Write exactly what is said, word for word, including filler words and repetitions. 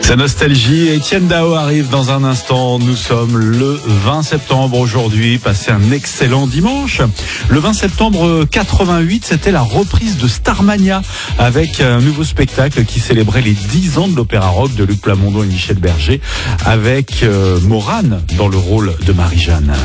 Sa nostalgie, Etienne Dao arrive dans un instant. Nous sommes le vingt septembre aujourd'hui. Passez un excellent dimanche. Le vingt septembre quatre-vingt-huit, c'était la reprise de Starmania avec un nouveau spectacle qui célébrait les dix ans de l'opéra rock de Luc Plamondon et Michel Berger avec euh, Morane dans le rôle de Marie-Jeanne.